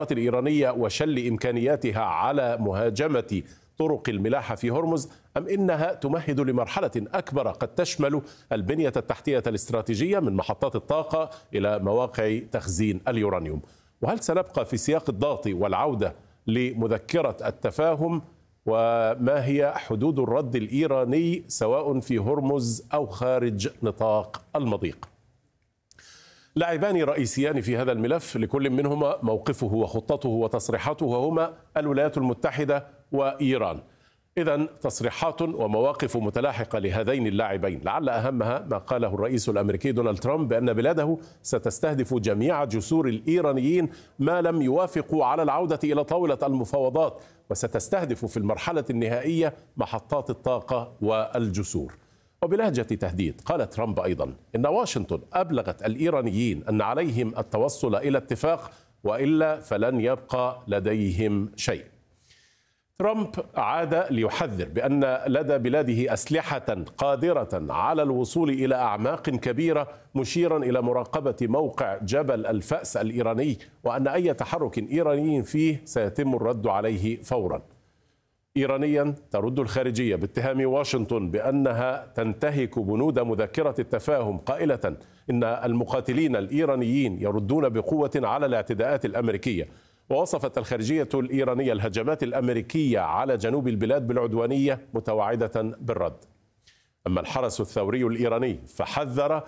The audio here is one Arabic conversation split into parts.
الإيرانية وشل إمكانياتها على مهاجمة طرق الملاحة في هرمز، أم إنها تمهد لمرحلة أكبر قد تشمل البنية التحتية الاستراتيجية من محطات الطاقة إلى مواقع تخزين اليورانيوم؟ وهل سنبقى في سياق الضغط والعودة لمذكرة التفاهم؟ وما هي حدود الرد الإيراني سواء في هرمز أو خارج نطاق المضيق؟ لاعبان رئيسيان في هذا الملف لكل منهما موقفه وخطته وتصريحاته، وهما الولايات المتحدة وإيران. إذن تصريحات ومواقف متلاحقة لهذين اللاعبين، لعل أهمها ما قاله الرئيس الأمريكي دونالد ترامب بأن بلاده ستستهدف جميع جسور الإيرانيين ما لم يوافقوا على العودة إلى طاولة المفاوضات، وستستهدف في المرحلة النهائية محطات الطاقة والجسور. وبلهجة تهديد قال ترامب أيضا إن واشنطن أبلغت الإيرانيين أن عليهم التوصل إلى اتفاق، وإلا فلن يبقى لديهم شيء. ترامب عاد ليحذر بأن لدى بلاده أسلحة قادرة على الوصول إلى أعماق كبيرة، مشيرا إلى مراقبة موقع جبل الفأس الإيراني، وأن أي تحرك إيراني فيه سيتم الرد عليه فورا. إيرانيا ترد الخارجية باتهام واشنطن بأنها تنتهك بنود مذكرة التفاهم، قائلة إن المقاتلين الإيرانيين يردون بقوة على الاعتداءات الأمريكية. ووصفت الخارجية الإيرانية الهجمات الأمريكية على جنوب البلاد بالعدوانية، متوعدة بالرد. أما الحرس الثوري الإيراني فحذر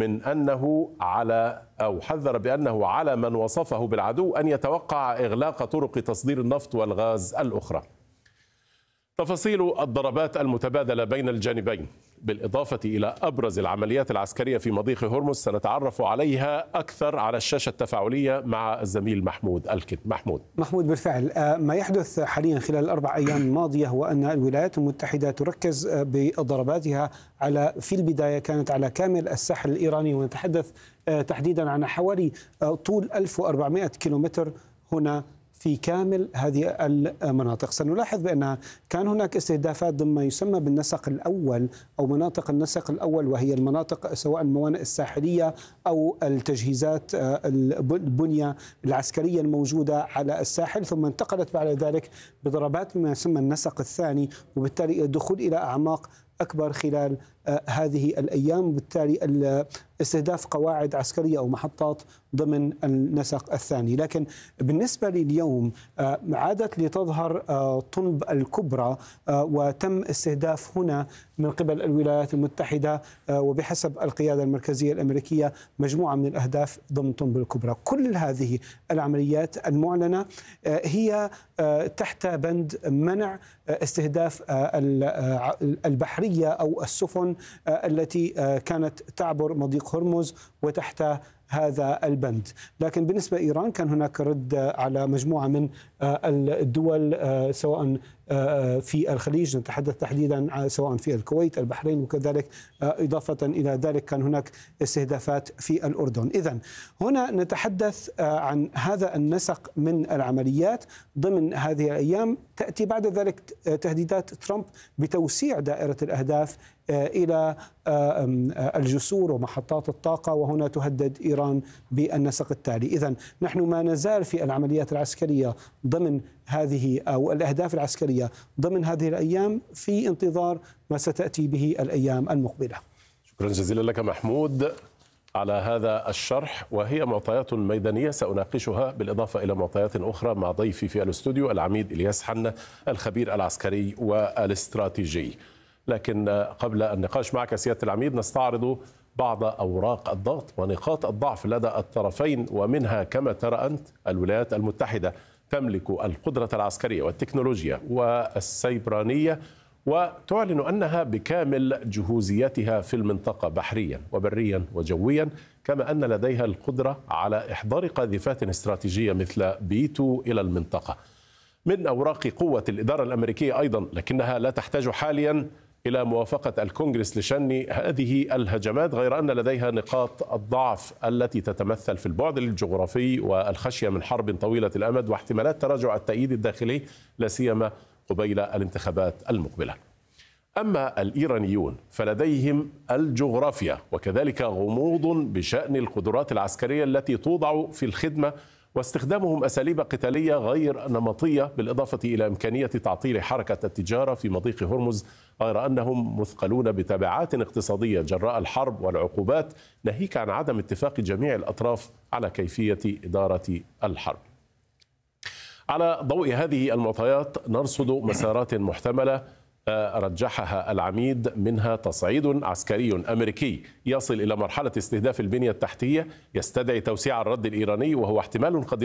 حذر بأنه على من وصفه بالعدو أن يتوقع إغلاق طرق تصدير النفط والغاز الأخرى. تفاصيل الضربات المتبادلة بين الجانبين بالإضافة إلى أبرز العمليات العسكرية في مضيق هرمز سنتعرف عليها أكثر على الشاشة التفاعلية مع الزميل محمود الكن. محمود، بالفعل ما يحدث حاليا خلال الأربع أيام الماضية هو أن الولايات المتحدة تركز بضرباتها في البداية كانت على كامل الساحل الإيراني، ونتحدث تحديدا عن حوالي طول 1400 كيلومتر هنا في كامل هذه المناطق. سنلاحظ بأن كان هناك استهدافات ضمن ما يسمى بالنسق الأول أو مناطق النسق الأول، وهي المناطق سواء الموانئ الساحلية أو التجهيزات البنية العسكرية الموجودة على الساحل، ثم انتقلت بعد ذلك بضربات ما يسمى النسق الثاني، وبالتالي الدخول إلى أعماق أكبر خلال هذه الأيام، وبالتالي استهداف قواعد عسكرية أو محطات ضمن النسق الثاني. لكن بالنسبة لليوم عادت لتظهر طنب الكبرى، وتم استهداف هنا من قبل الولايات المتحدة وبحسب القيادة المركزية الأمريكية مجموعة من الأهداف ضمن طنب الكبرى. كل هذه العمليات المعلنة هي تحت بند منع استهداف البحرية أو السفن التي كانت تعبر مضيق هرمز وتحت هذا البند. لكن بالنسبة لإيران كان هناك رد على مجموعة من الدول سواء في الخليج، نتحدث تحديدا سواء في الكويت، البحرين، وكذلك إضافة إلى ذلك كان هناك استهدافات في الأردن. إذن هنا نتحدث عن هذا النسق من العمليات ضمن هذه الأيام. تأتي بعد ذلك تهديدات ترامب بتوسيع دائرة الأهداف إلى الجسور ومحطات الطاقة، وهنا تهدد إيران بالنسق التالي. إذن نحن ما نزال في العمليات العسكرية ضمن هذه أو الأهداف العسكرية ضمن هذه الأيام، في انتظار ما ستأتي به الأيام المقبلة. شكرا جزيلا لك محمود على هذا الشرح، وهي معطيات ميدانية سأناقشها بالإضافة إلى معطيات أخرى مع ضيفي في الاستوديو العميد إلياس حنة الخبير العسكري والاستراتيجي. لكن قبل النقاش معك سيادة العميد نستعرض بعض أوراق الضغط ونقاط الضعف لدى الطرفين، ومنها كما ترى أنت الولايات المتحدة تملك القدرة العسكرية والتكنولوجيا والسيبرانية، وتعلن أنها بكامل جهوزيتها في المنطقة بحريا وبريا وجويا، كما أن لديها القدرة على إحضار قاذفات استراتيجية مثل B2 إلى المنطقة. من أوراق قوة الإدارة الأمريكية أيضا، لكنها لا تحتاج حاليا إلى موافقة الكونغرس لشن هذه الهجمات، غير أن لديها نقاط الضعف التي تتمثل في البعد الجغرافي والخشية من حرب طويلة الأمد واحتمالات تراجع التأييد الداخلي، لا سيما قبيل الانتخابات المقبلة. أما الإيرانيون فلديهم الجغرافيا وكذلك غموض بشأن القدرات العسكرية التي توضع في الخدمة واستخدامهم أساليب قتالية غير نمطية، بالإضافة إلى إمكانية تعطيل حركة التجارة في مضيق هرمز، غير أنهم مثقلون بتبعات اقتصادية جراء الحرب والعقوبات، ناهيك عن عدم اتفاق جميع الأطراف على كيفية إدارة الحرب. على ضوء هذه المعطيات نرصد مسارات محتملة رجحها العميد، منها تصعيد عسكري أمريكي يصل إلى مرحلة استهداف البنية التحتية يستدعي توسيع الرد الإيراني، وهو احتمال قد